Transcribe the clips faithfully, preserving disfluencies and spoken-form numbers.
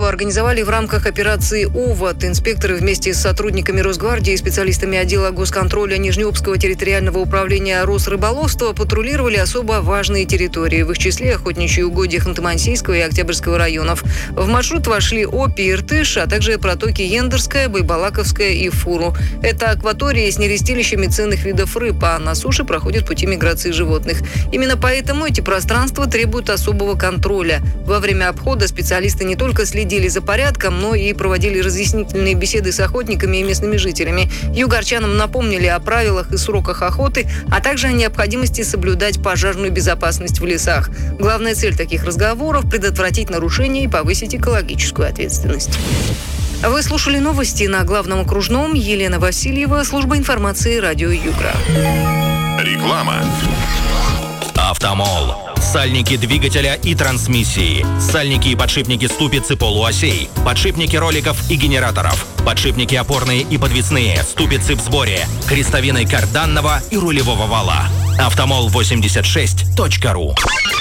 организовали в рамках операции «Овод». Инспекторы вместе с сотрудниками Росгвардии и специалистами отдела госконтроля Нижнеобского территориального управления Росрыболовства патрулировали особо важные территории, в их числе охотничьи угодья Ханты-Мансийского и Октябрьского районов. В маршрут вошли Обь и Иртыш, а также протоки Ендерская, Байбалаковская и Фуру. Это акватории с нерестилищами ценных видов рыб, а на суше проходят пути миграции животных. Именно поэтому эти пространства требуют особого контроля. Во время обхода специалисты не только следили за порядком, но и проводили разъяснительные беседы с охотниками и местными жителями. Югорчанам напомнили о правилах и сроках охоты, а также о необходимости соблюдать пожарную безопасность в лесах. Главная цель таких разговоров – предотвратить нарушения и повысить экологическую ответственность. Вы слушали новости на Главном окружном. Елена Васильева, служба информации радио Югра. Реклама. Автомол. Сальники двигателя и трансмиссии. Сальники и подшипники ступиц и полуосей. Подшипники роликов и генераторов. Подшипники опорные и подвесные. Ступицы в сборе. Крестовины карданного и рулевого вала. автомол восемьдесят шесть точка ру.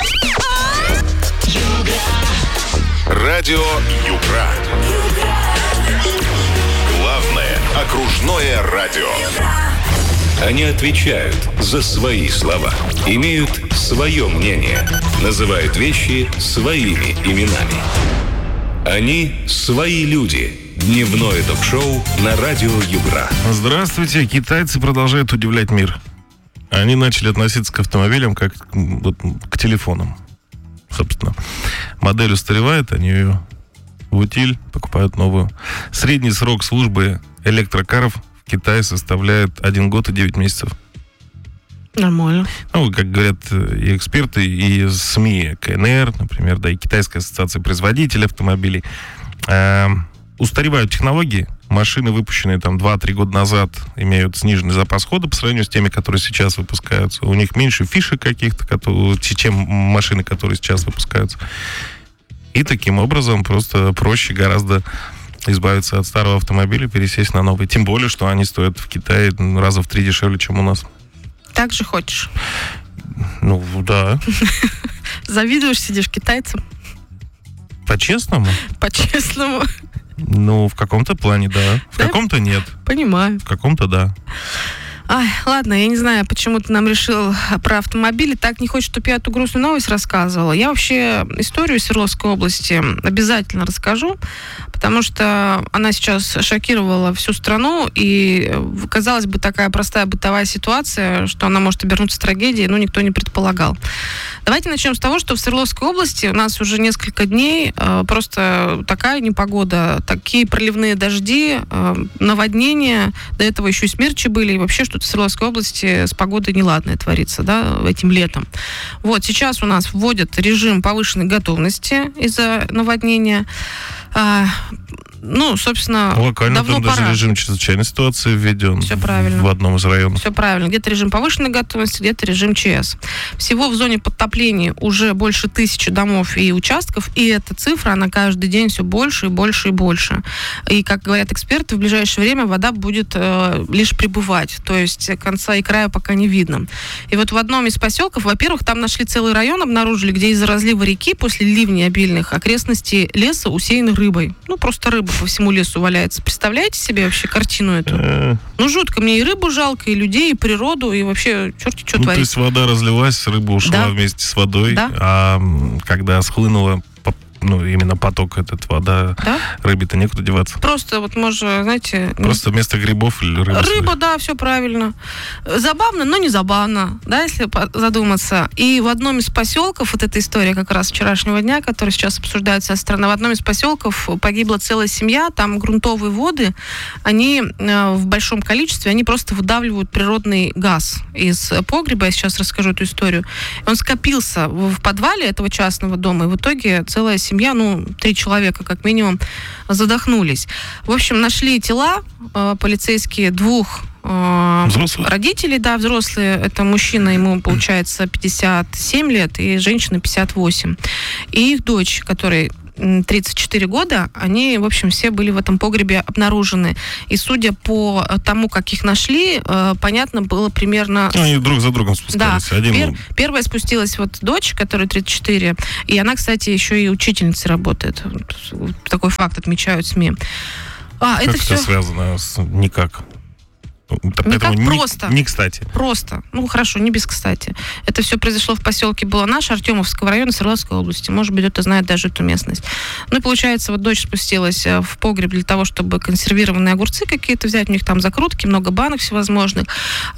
Радио Югра. Главное окружное радио. Они отвечают за свои слова, имеют свое мнение, называют вещи своими именами. Они свои люди. Дневное ток-шоу на радио Югра. Здравствуйте. Китайцы продолжают удивлять мир. Они начали относиться к автомобилям как вот, к телефонам. Собственно, модель устаревает, они ее в утиль покупают новую. Средний срок службы электрокаров в Китае составляет один год и девять месяцев. Нормально. Ну, как говорят и эксперты, и СМИ, КНР, например, да, и Китайская ассоциация производителей автомобилей. Э, устаревают технологии. Машины, выпущенные там два-три года назад, имеют сниженный запас хода по сравнению с теми, которые сейчас выпускаются. У них меньше фишек каких-то, чем машины, которые сейчас выпускаются. И таким образом просто проще гораздо избавиться от старого автомобиля, пересесть на новый. Тем более, что они стоят в Китае раза в три дешевле, чем у нас. Так же хочешь? Ну, да. Завидуешь, сидишь китайцам? По-честному? По-честному. Ну, в каком-то плане, да. В да? каком-то нет. Понимаю. В каком-то да. Ай, ладно, я не знаю, почему ты нам решил про автомобили. Так не хочешь, чтобы я эту грустную новость рассказывала. Я вообще историю Свердловской области обязательно расскажу, потому что она сейчас шокировала всю страну, и, казалось бы, такая простая бытовая ситуация, что она может обернуться трагедией, но никто не предполагал. Давайте начнем с того, что в Свердловской области у нас уже несколько дней э, просто такая непогода, такие проливные дожди, э, наводнения, до этого еще и смерчи были, и вообще что-то в Свердловской области с погодой неладное творится, да, этим летом. Вот, сейчас у нас вводят режим повышенной готовности из-за наводнения. А, ну, собственно, локально давно там пора. Даже режим чрезвычайной ситуации введен. Все правильно. В одном из районов. Все правильно. Где-то режим повышенной готовности, где-то режим ЧС. Всего в зоне подтопления уже больше тысячи домов и участков, и эта цифра, она каждый день все больше и больше и больше. И, как говорят эксперты, в ближайшее время вода будет э, лишь прибывать, то есть конца и края пока не видно. И вот в одном из поселков, во-первых, там нашли целый район, обнаружили, где из-за разлива реки после ливней обильных окрестности леса усеяны рыбой. Ну, просто рыба по всему лесу валяется. Представляете себе вообще картину эту? Ну, жутко. Мне и рыбу жалко, и людей, и природу, и вообще черти что ну, творится. То есть вода разлилась, рыба ушла да. вместе с водой, да. а когда схлынула, ну, именно поток этот, вода, да? Рыбе-то некуда деваться. Просто вот, можно, знаете... Просто вместо грибов или рыба? Рыба, да, все правильно. Забавно, но не забавно, да, если задуматься. И в одном из поселков, вот эта история как раз вчерашнего дня, которая сейчас обсуждается со стороны, в одном из поселков погибла целая семья, там грунтовые воды, они э, в большом количестве, они просто выдавливают природный газ из погреба, я сейчас расскажу эту историю. Он скопился в подвале этого частного дома, и в итоге целая семья, ну, три человека как минимум, задохнулись. В общем, нашли тела э, полицейские двух э, родителей, да, взрослые. Это мужчина, ему, получается, пятьдесят семь лет, и женщина пятьдесят восемь. И их дочь, которой тридцать четыре года, они, в общем, все были в этом погребе обнаружены. И судя по тому, как их нашли, понятно было примерно... Ну, они друг за другом спускались. Да. Один... Пер... Первая спустилась вот дочь, которой тридцать четыре, и она, кстати, еще и учительницей работает. Такой факт отмечают СМИ. А, как это это все... связано с... Никак. Никак не, просто. Не кстати. Просто. Ну, хорошо, не без кстати. Это все произошло в поселке Баланаш, Артемовского района, Свердловской области. Может быть, кто-то знает даже эту местность. Ну, и получается, вот дочь спустилась в погреб для того, чтобы консервированные огурцы какие-то взять. У них там закрутки, много банок всевозможных.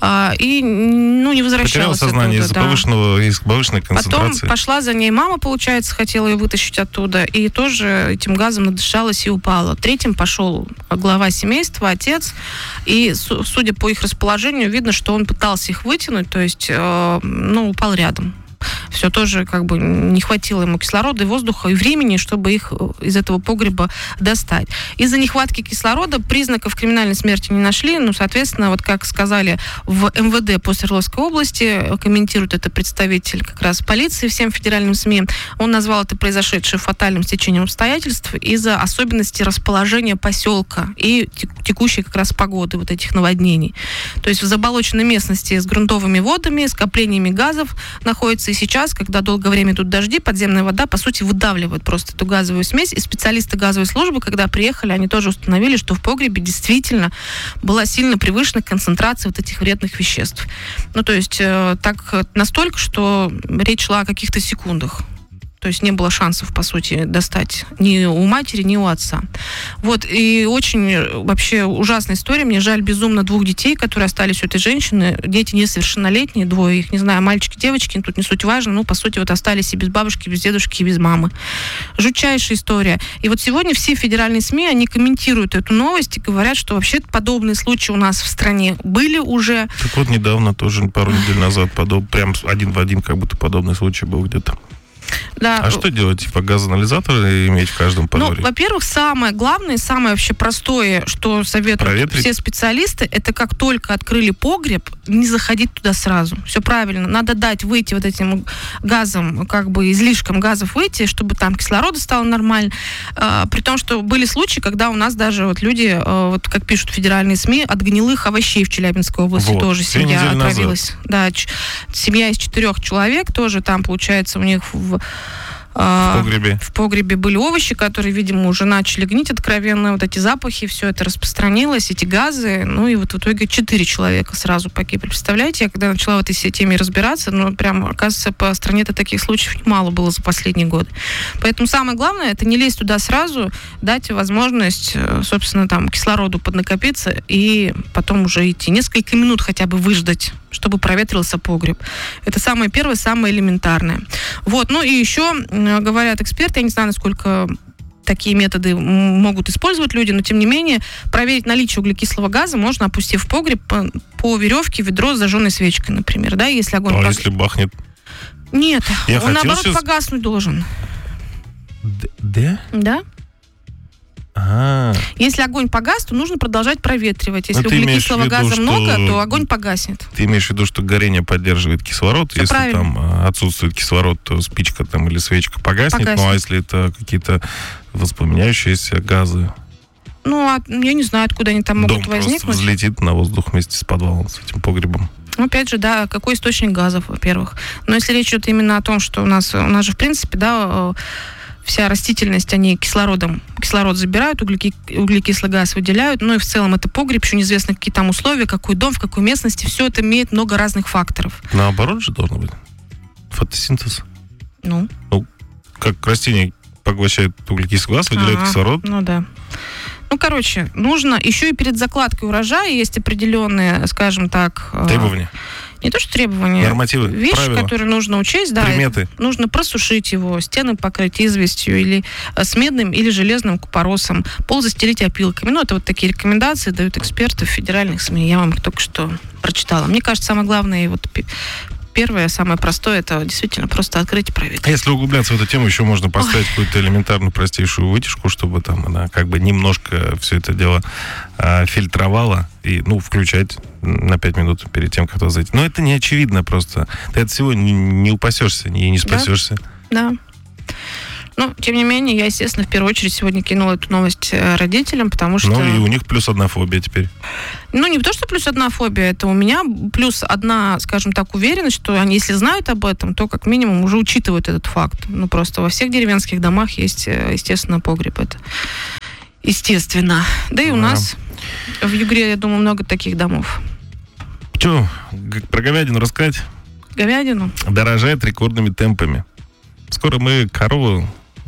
И, ну, не возвращалась Потеряла сознание оттуда, из-за да. повышенного, из повышенной концентрации. Потом пошла за ней мама, получается, хотела ее вытащить оттуда. И тоже этим газом надышалась и упала. Третьим пошел глава семейства, отец. И, судя по их расположению, видно, что он пытался их вытянуть, то есть, э, ну, упал рядом. Все тоже как бы не хватило ему кислорода и воздуха и времени, чтобы их из этого погреба достать. Из-за нехватки кислорода признаков криминальной смерти не нашли. Ну, соответственно, вот как сказали в эм вэ дэ по Свердловской области, комментирует это представитель как раз полиции всем федеральным СМИ, он назвал это произошедшее фатальным стечением обстоятельств из-за особенностей расположения поселка и текущей как раз погоды вот этих наводнений. То есть в заболоченной местности с грунтовыми водами, скоплениями газов находится. И сейчас, когда долгое время идут дожди, подземная вода, по сути, выдавливает просто эту газовую смесь. И специалисты газовой службы, когда приехали, они тоже установили, что в погребе действительно была сильно превышена концентрация вот этих вредных веществ. Ну, то есть э, так настолько, что речь шла о каких-то секундах. То есть не было шансов, по сути, достать ни у матери, ни у отца. Вот, и очень вообще ужасная история. Мне жаль безумно двух детей, которые остались у этой женщины. Дети несовершеннолетние, двое их, не знаю, мальчики, девочки, тут не суть важно, ну, по сути, вот остались и без бабушки, и без дедушки, и без мамы. Жутчайшая история. И вот сегодня все федеральные СМИ, они комментируют эту новость и говорят, что вообще подобные случаи у нас в стране были уже. Так вот, недавно, тоже пару недель назад, подоб... прям один в один, как будто подобный случай был где-то. Да. А что делать? Типа газоанализаторы иметь в каждом подворье? Ну, во-первых, самое главное, самое вообще простое, что советуют Проветрить? Все специалисты, это как только открыли погреб, не заходить туда сразу. Все правильно. Надо дать выйти вот этим газом, как бы излишком газов выйти, чтобы там кислорода стало нормально. А, при том, что были случаи, когда у нас даже вот люди, а, вот как пишут федеральные СМИ, от гнилых овощей в Челябинской области вот. тоже Две семья отравилась. назад. Да, ч- семья из четырех человек тоже там, получается, у них в В погребе. В погребе были овощи, которые, видимо, уже начали гнить откровенно. Вот эти запахи, все это распространилось, эти газы. Ну и вот в итоге четыре человека сразу погибли. Представляете, я когда начала в этой всей теме разбираться, ну прям, оказывается, по стране-то таких случаев немало было за последние годы. Поэтому самое главное, это не лезть туда сразу, дать возможность, собственно, там, кислороду поднакопиться и потом уже идти. Несколько минут хотя бы выждать, чтобы проветрился погреб. Это самое первое, самое элементарное. Вот, ну и еще говорят эксперты, я не знаю, насколько такие методы могут использовать люди, но тем не менее проверить наличие углекислого газа можно, опустив в погреб по, по веревке ведро с зажженной свечкой, например, да, если огонь... А пог... если бахнет? Нет, я он наоборот сейчас... погаснуть должен. Да? Да. А-а-а. Если огонь погас, то нужно продолжать проветривать. Если Но ты имеешь в углекислого виду, газа что- много, то огонь погаснет. Ты имеешь в виду, что горение поддерживает кислород? Всё если правильно. там а, отсутствует кислород, то спичка там или свечка погаснет. Погаснет. Ну а если это какие-то воспламеняющиеся газы, Ну, а я не знаю, откуда они там могут дом просто возникнуть. взлетит на воздух вместе с подвалом, с этим погребом. Ну, опять же, да, какой источник газов, во-первых. Но если речь идет именно о том, что у нас, у нас же, в принципе, да, вся растительность, они кислородом, кислород забирают, углеки, углекислый газ выделяют, ну и в целом это погреб, еще неизвестно, какие там условия, какой дом, в какой местности, все это имеет много разных факторов. Наоборот же должно быть. Фотосинтез. Ну, Как растение поглощает углекислый газ, выделяет ага, кислород. Ну да. Ну, короче, нужно еще и перед закладкой урожая есть определенные, скажем так... э, Требования, Не то, что требования. нормативы, Вещи, правила, которые нужно учесть, да. приметы. Нужно просушить его, стены покрыть известью или э, с медным или железным купоросом, пол застелить опилками. Ну, это вот такие рекомендации дают эксперты в федеральных СМИ. Я вам их только что прочитала. Мне кажется, самое главное, и вот пи- первое, самое простое, это действительно просто открыть и проверить. А если углубляться в эту тему, еще можно поставить Ой. какую-то элементарную простейшую вытяжку, чтобы там она как бы немножко все это дело а, фильтровала и, ну, включать на пять минут перед тем, как туда зайти. Но это не очевидно просто. Ты от всего не, не упасешься и не спасешься. Да. Но, тем не менее, я, естественно, в первую очередь сегодня кинула эту новость родителям, потому что... Ну, и у них плюс одна фобия теперь. Ну, не то, что плюс одна фобия, это у меня плюс одна, скажем так, уверенность, что они, если знают об этом, то как минимум уже учитывают этот факт. Ну, просто во всех деревенских домах есть, естественно, погреб. Это естественно. Да и у Да. нас в Югре, я думаю, много таких домов. Че, про говядину рассказать? Говядину? Дорожает рекордными темпами. Скоро мы корову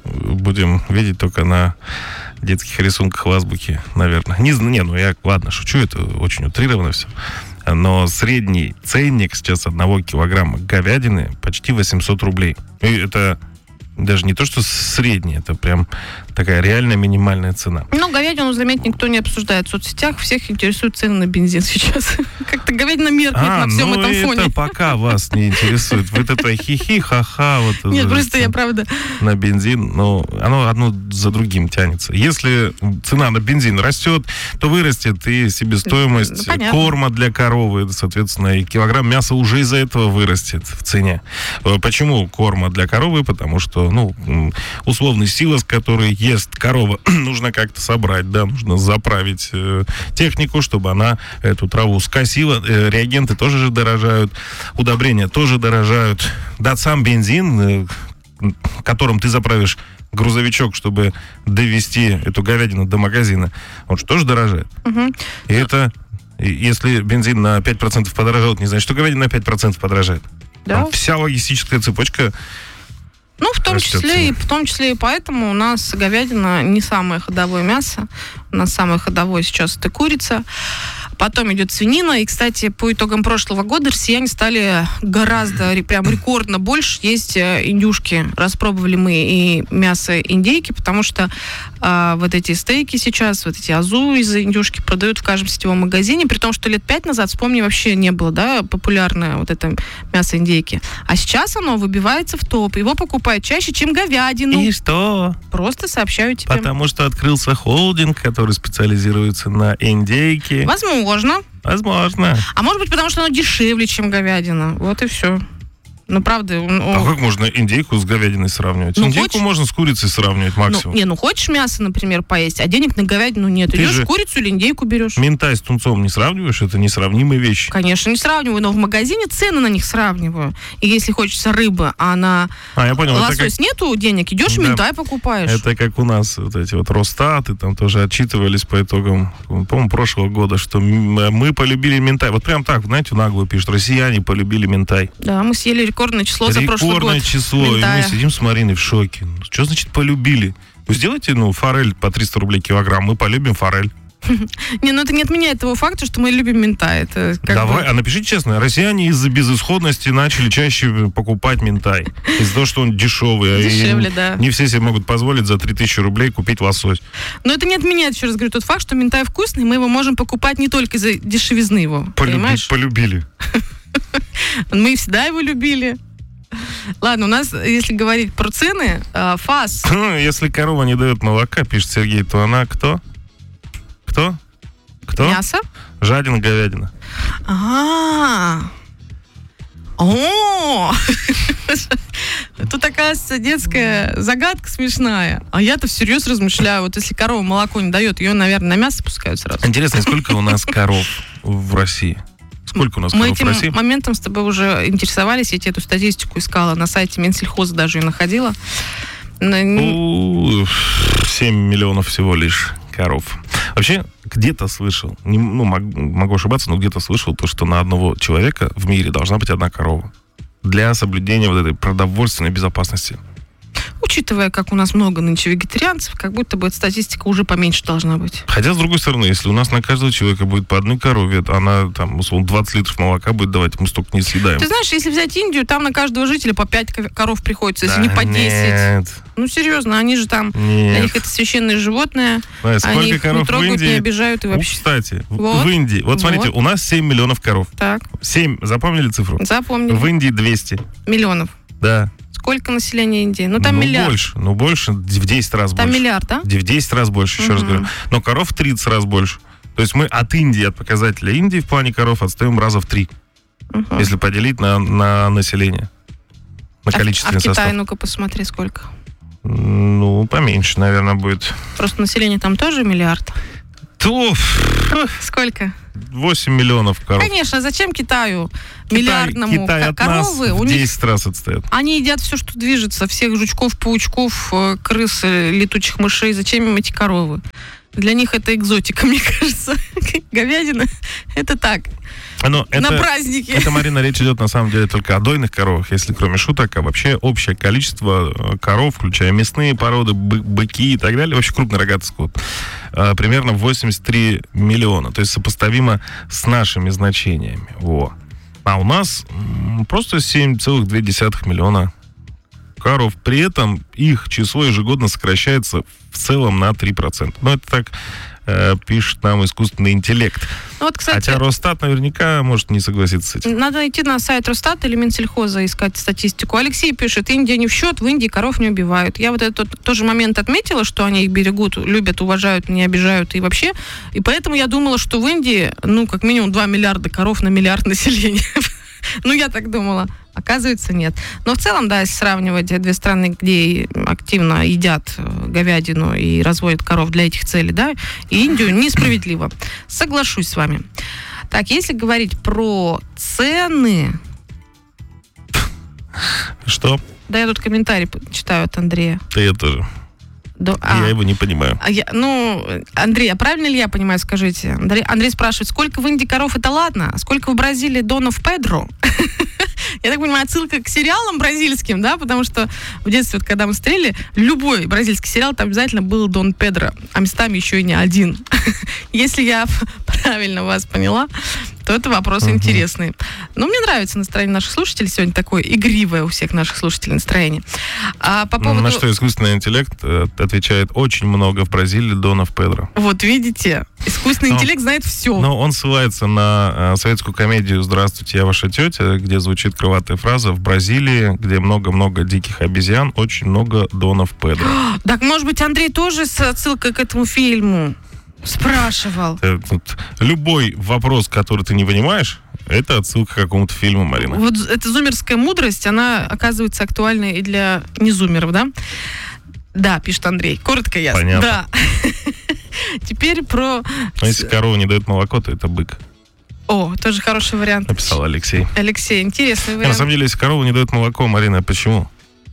будем видеть только на детских рисунках в азбуке, наверное. Не, не, ну я, ладно, шучу, это очень утрированно все. Но средний ценник сейчас одного килограмма говядины почти восемьсот рублей. И это даже не то, что средний, это прям такая реальная минимальная цена. Ну, говядину, заметь, никто не обсуждает в соцсетях. Всех интересуют цены на бензин сейчас. Как-то говядина меркнет А, на всем ну этом фоне. это пока вас не интересует. Вот это хихи, ха-ха. Вот Нет, это просто я правда... на бензин, ну, оно одно за другим тянется. Если цена на бензин растет, то вырастет и себестоимость Ну, понятно. корма для коровы, соответственно, и килограмм мяса уже из-за этого вырастет в цене. Почему корма для коровы? Потому что, ну, условный силос, который ест корова, нужно как-то собрать, да, нужно заправить э, технику, чтобы она эту траву скосила. Э, реагенты тоже же дорожают, удобрения тоже дорожают. Да, сам бензин, э, которым ты заправишь грузовичок, чтобы довести эту говядину до магазина, он же тоже дорожает. Мгм. И это, и если бензин на пять процентов подорожал, это не значит, что говядина на пять процентов подорожает. Да. Там вся логистическая цепочка. Ну, в том Растет числе, и, цена. в том числе и поэтому у нас говядина не самое ходовое мясо. У нас самое ходовое сейчас это курица. Потом идет свинина. И, кстати, по итогам прошлого года россияне стали гораздо, ре- прям рекордно больше есть э, индюшки. Распробовали мы и мясо индейки, потому что э, вот эти стейки сейчас, вот эти азу из индюшки продают в каждом сетевом магазине, при том, что лет пять назад, вспомни, вообще не было, да, популярное вот это мясо индейки. А сейчас оно выбивается в топ. Его покупают чаще, чем говядину. И что? Просто сообщаю тебе. Потому что открылся холдинг, который специализируется на индейке. Возможно. Возможно. А может быть, потому что оно дешевле, чем говядина. Вот и все. Ну, правда. он- А он- как можно индейку с говядиной сравнивать? Ну, Индейку хочешь- можно с курицей сравнивать ну, максимум. не, ну хочешь мясо, например, поесть, а денег на говядину нет. Ты Идешь же- курицу или индейку берешь? Минтай с тунцом не сравниваешь? Это несравнимые вещи. Конечно, не сравниваю, но в магазине цены на них сравниваю. И если хочется рыбы, а на А, я понял. Это как, лосось нету денег, идешь Да. минтай покупаешь. это как у нас вот эти вот Росстаты там тоже отчитывались по итогам, по-моему, прошлого года, что м- мы полюбили минтай. Вот прям так, знаете, нагло пишут, россияне полюбили минтай. Да, мы съели рекордное число за прошлый Рекордное год. число. И минтая. мы сидим с Мариной в шоке. Что значит полюбили? Вы сделайте, ну, форель по триста рублей килограмм, мы полюбим форель. Не, ну это не отменяет того факта, что мы любим минтай. Это как Давай, бы- а напишите честно, россияне из-за безысходности начали чаще покупать минтай. Из-за того, что он дешевый. а Дешевле, и да. Не все себе могут позволить за три тысячи рублей купить лосось. Но это не отменяет, еще раз говорю, тот факт, что минтай вкусный, мы его можем покупать не только из-за дешевизны его. Полюби- Понимаешь? полюбили. Мы всегда его любили. Ладно, у нас, если говорить про цены, э, ФАС. Ну, если корова не дает молока, пишет Сергей, то она кто? Кто? Кто? Мясо. Жадина, говядина. А. О! Тут, оказывается, детская загадка смешная. А я-то всерьез размышляю. Вот если корова молоко не дает, ее, наверное, на мясо пускают сразу. Интересно, сколько у нас коров в России? Сколько у нас Мы коров в этим России? моментом с тобой уже интересовались. Я тебе эту статистику искала на сайте Минсельхоза, даже ее находила. Н- У, семь миллионов всего лишь коров. Вообще, где-то слышал, не, ну, мог- могу ошибаться, но где-то слышал то, что на одного человека в мире должна быть одна корова. Для соблюдения вот этой продовольственной безопасности. Учитывая, как у нас много нынче вегетарианцев, как будто бы эта статистика уже поменьше должна быть. Хотя, с другой стороны, если у нас на каждого человека будет по одной корове, она, там, условно, двадцать литров молока будет давать, мы столько не съедаем. Ты знаешь, если взять Индию, там на каждого жителя по пять ко- коров приходится, если Да не по десять. Нет, Ну, серьезно, они же там, для нет. них это священное животное, Знаешь, сколько они их коров не в трогают, Индии? не обижают и Ну, вообще. кстати, в- Вот. в Индии, вот смотрите, Вот. у нас семь миллионов коров. Так, семь, запомнили цифру? запомнили. В Индии двести. Миллионов. Да. Сколько населения Индии? Ну, там ну, миллиард. больше, ну, больше, в десять раз Там больше. миллиард, да? В десять раз больше, еще раз Мгм. говорю. Но коров в тридцать раз больше. То есть мы от Индии, от показателя Индии в плане коров отстаем раза в три, Мгм. если поделить на, на население, на А в- количественный а в Китае, состав. ну-ка, посмотри, сколько. Ну, поменьше, наверное, будет. Просто население там тоже миллиард. То Сколько? восемь миллионов коров. Конечно, зачем Китаю Китай, миллиардному? Китай от Коровы, нас у в них десять раз отстает. они едят все, что движется, всех жучков, паучков, э, крыс, э, летучих мышей. Зачем им эти коровы? Для них это экзотика, мне кажется. Говядина — это так, Но это, на праздники. это, Марина, речь идет на самом деле только о дойных коровах, если кроме шуток, а вообще общее количество коров, включая мясные породы, бы- быки и так далее, вообще крупный рогатый скот, а, примерно восемьдесят три миллиона, то есть сопоставимо с нашими значениями. Во. А у нас м, просто семь целых две десятых миллиона коров. При этом их число ежегодно сокращается в целом на три процента. Но это так э, пишет нам искусственный интеллект. Ну вот, кстати, Хотя Росстат наверняка может не согласиться с этим. надо идти на сайт Росстата или Минсельхоза искать статистику. Алексей пишет, Индия не в счет, в Индии коров не убивают. Я вот этот тоже момент отметила, что они их берегут, любят, уважают, не обижают и вообще. И поэтому я думала, что в Индии, ну, как минимум два миллиарда коров на миллиард населения. Ну, я так думала. Оказывается, нет. Но в целом, да, если сравнивать две страны, где активно едят говядину и разводят коров для этих целей, да, и Индию, несправедливо. Соглашусь с вами. Так, если говорить про цены... Что? Да, я тут комментарий читаю от Андрея. Да я тоже. Да, Я а, его не понимаю. а я, ну, Андрей, а правильно ли я понимаю, скажите? Андрей, Андрей спрашивает, сколько в Индии коров, это ладно, а сколько в Бразилии донов Педро? Я так понимаю, отсылка к сериалам бразильским, да, потому что в детстве, вот, когда мы смотрели, любой бразильский сериал, там обязательно был Дон Педро, а местами еще и не один. Если я правильно вас поняла, то это вопрос uh-huh. интересный. Но мне нравится настроение наших слушателей сегодня, такое игривое у всех наших слушателей настроение. А по поводу... На что искусственный интеллект э, отвечает очень много в Бразилии донов Педро. Вот видите, искусственный Но- интеллект знает все. Но он ссылается на э, советскую комедию «Здравствуйте, я ваша тетя», где звучит крылатая фраза: в Бразилии, где много-много диких обезьян, очень много донов Педро. Так, может быть, Андрей тоже с отсылкой к этому фильму спрашивал? Э, тут любой вопрос, который ты не понимаешь, это отсылка к какому-то фильму, Марина. Вот эта зумерская мудрость, она оказывается актуальной и для незумеров, да? Да, пишет Андрей. Коротко и ясно. Понятно. Да. Теперь про... Но если корова не дает молоко, то это бык, О, тоже хороший вариант. написал Алексей. Алексей, интересный Не, на вариант. самом деле, если корова не дает молоко, Марина, почему?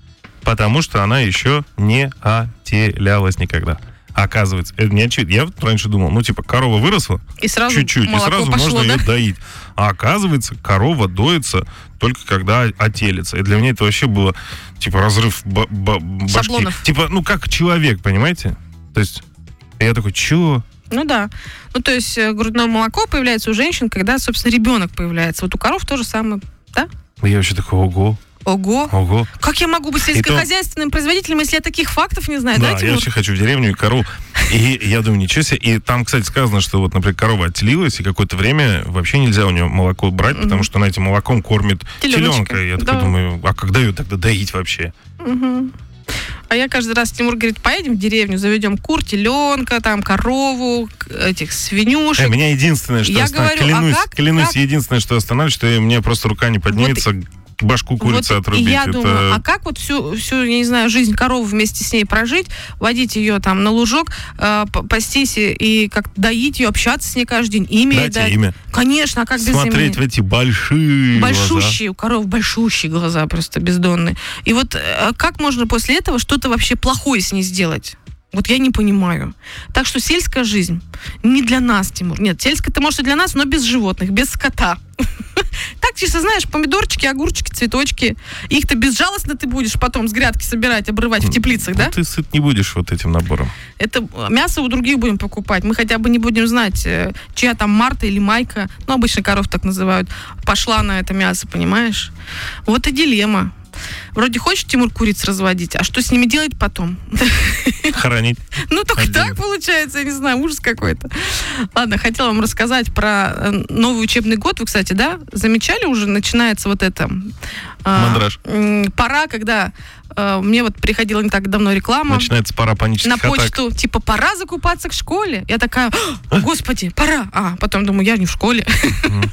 Потому что она еще не отелялась никогда. Оказывается, это не очевидно. Я вот раньше думал, ну, типа, корова выросла И сразу чуть-чуть, и молоко сразу пошло, можно да? ее доить. А оказывается, корова доится только когда отелится. И для меня это вообще было, типа, разрыв ба- ба- башки. Шаблонов. Типа, ну, как человек, понимаете? То есть, я такой, чего? Ну да. Ну, то есть э, грудное молоко появляется у женщин, когда, собственно, ребенок появляется. Вот у коров то же самое, да? Я вообще такой, ого, Ого. ого. Как я могу быть сельскохозяйственным производителем, если я таких фактов не знаю? Да, Да, я Тимур? вообще хочу в деревню и корову. И я думаю, ничего себе. И там, кстати, сказано, что вот, например, корова отелилась, и какое-то время вообще нельзя у нее молоко брать, Мгм. потому что она этим молоком кормит Теленочка. теленка. И я Да. такой думаю, а когда ее тогда доить вообще? Мгм. А я каждый раз, Тимур говорит, поедем в деревню, заведем кур, теленка, там, корову, к- этих свинюшек. Э, меня единственное, что Я останавливает, говорю, а клянусь, как- клянусь, как- единственное, что останавливает, что я- мне просто рука не поднимется, башку курицы Вот отрубить. и я Это- думаю, а как вот всю, всю, я не знаю, жизнь коровы вместе с ней прожить, водить ее там на лужок, э, п- пастись и, и как доить ее, общаться с ней каждый день, имя ей Дать ей дать. имя. Конечно, а как без Смотреть в имени? эти большие глаза. Большущие, у коров большущие глаза, просто бездонные. И вот э, как можно после этого что-то вообще плохое с ней сделать? Вот я не понимаю. Так что сельская жизнь не для нас, Тимур. Нет, сельская-то может и для нас, но без животных, без скота. Так, чисто, знаешь, помидорчики, огурчики, цветочки. Их-то безжалостно ты будешь потом с грядки собирать, обрывать в теплицах, Ну, да? ты сыт не будешь вот этим набором. Это мясо у других будем покупать. Мы хотя бы не будем знать, э, чья там Марта или Майка, ну, обычно коров так называют, пошла на это мясо, понимаешь? Вот и дилемма. Вроде хочет Тимур куриц разводить, а что с ними делать потом? Хоронить. Ну, только Отдельно. так получается, я не знаю, ужас какой-то. Ладно, хотела вам рассказать про э, новый учебный год. Вы, кстати, да, замечали уже, начинается вот это... э, Мандраж. м, Пора, когда э, мне вот приходила не так давно реклама Начинается пара панических на атак. почту, типа, пора закупаться к школе. Я такая, «О, господи, пора. А потом думаю, я не в школе.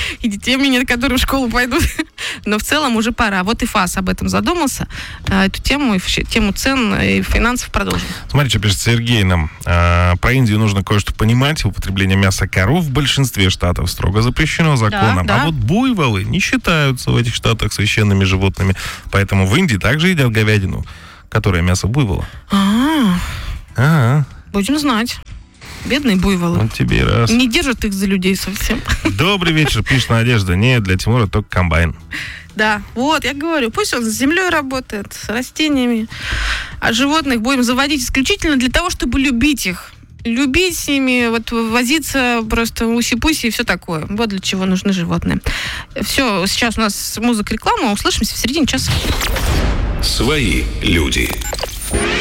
и детей у меня нет, которые в школу пойдут. Но в целом уже пора. Вот и ФАС об этом задумался. Эту тему, тему цен и финансов продолжим. Смотри, что пишет Сергей нам. Про Индию нужно кое-что понимать. Употребление мяса коров в большинстве штатов строго запрещено законом. Да, да. А вот буйволы не считаются в этих штатах священными животными. Поэтому в Индии также едят говядину, которая мясо буйвола. А, А, будем знать. Бедные буйволы. вот тебе и раз. Не держат их за людей совсем. Добрый вечер, пишет Надежда. Нет, для Тимура только комбайн. Да, вот, я говорю, пусть он с землей работает, с растениями. А животных будем заводить исключительно для того, чтобы любить их. Любить с ними, вот возиться просто уси-пуси и все такое. Вот для чего нужны животные. Все, сейчас у нас музыка, реклама. Услышимся в середине часа. Свои люди.